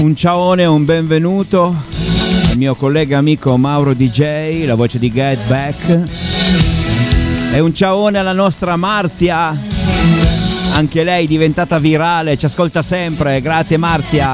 Un ciaone, un benvenuto al mio collega amico Mauro DJ, la voce di Get Back. E un ciaone alla nostra Marzia, anche lei diventata virale, ci ascolta sempre. Grazie Marzia.